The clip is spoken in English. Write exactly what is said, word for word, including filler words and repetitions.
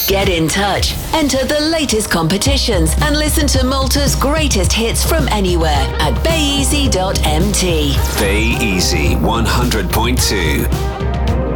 Get in touch, enter the latest competitions and listen to Malta's greatest hits from anywhere at bay easy dot m t. Bay Easy one hundred point two.